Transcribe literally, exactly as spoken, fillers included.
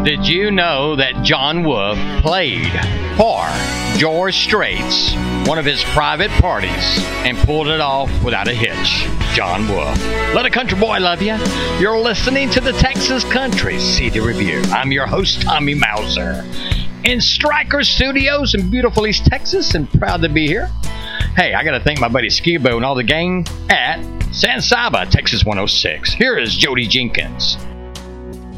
Did you know that John Wolf played for George Strait's one of his private parties and pulled it off without a hitch? John Wolf. Let a country boy love you. You're listening to the Texas Country C D Review. I'm your host, Tommy Mauser, in Stryker Studios in beautiful East Texas, and proud to be here. Hey, I got to thank my buddy Skibo and all the gang at San Saba, Texas one oh six. Here is Jody Jenkins.